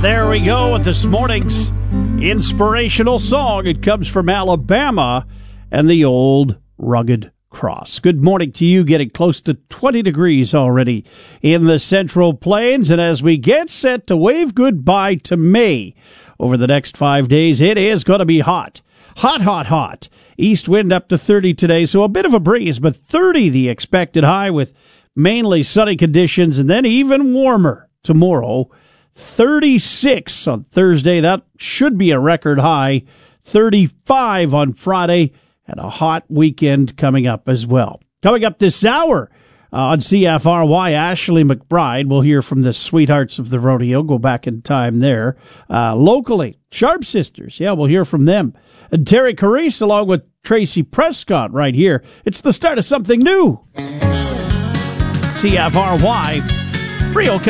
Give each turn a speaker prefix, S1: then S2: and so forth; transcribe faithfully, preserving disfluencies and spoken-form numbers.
S1: There we go with this morning's inspirational song. It comes from Alabama and the Old Rugged Cross. Good morning to you, getting close to twenty degrees already in the Central Plains. And as we get set to wave goodbye to May over the next five days, it is going to be hot. Hot, hot, hot. East wind up to thirty today, so a bit of a breeze, but thirty the expected high with mainly sunny conditions, and then even warmer tomorrow. thirty-six on Thursday. That should be a record high. thirty-five on Friday, and a hot weekend coming up as well. Coming up this hour uh, on C F R Y, Ashley McBride. We'll hear from the Sweethearts of the Rodeo. Go back in time there. Uh, locally, Sharp Sisters. Yeah, we'll hear from them. And Terry Carice along with Tracy Prescott right here. It's the start of something new. C F R Y, Frio